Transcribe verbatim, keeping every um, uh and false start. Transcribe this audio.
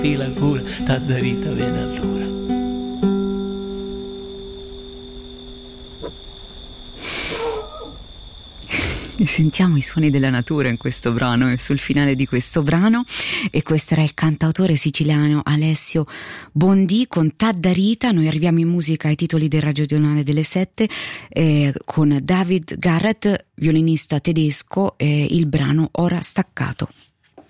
la cura, Taddarita viene allora. Sentiamo i suoni della natura in questo brano e sul finale di questo brano, e questo era il cantautore siciliano Alessio Bondi con Taddarita. Noi arriviamo in musica ai titoli del Radiogiornale delle sette eh, con David Garrett, violinista tedesco, e il brano Ora staccato.